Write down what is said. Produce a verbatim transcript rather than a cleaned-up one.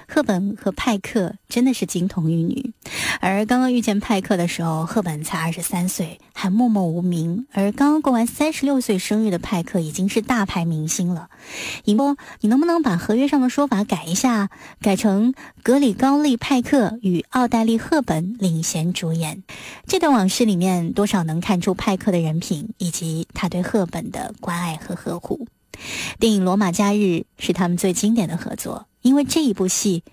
赫本和派克真的是金童玉女。而刚刚遇见派克的时候，赫本才二十三岁，还默默无名，而刚刚过完三十六岁生日的派克已经是大牌明星了。尹波，你能不能把合约上的说法改一下，改成格里高利·派克与奥黛丽·赫本领衔主演？这段往事里面多少能看出派克的人品，以及他对赫本的关爱和呵护。电影《罗马假日》是他们最经典的合作，因为这一部戏